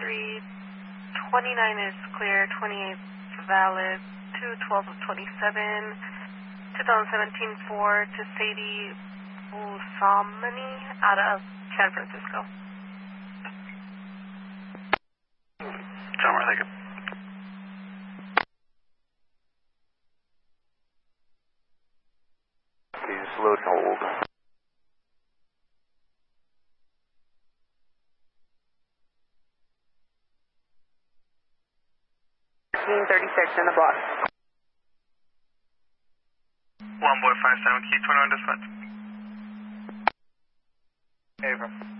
3, 29 is clear, 28 is valid, 212 of 27, 2017 Ford to Sadie Usamani out of San Francisco. Summer, thank you. Please load and hold. 36 in the block. 1 boy 57, key 21 dispatch. Abram.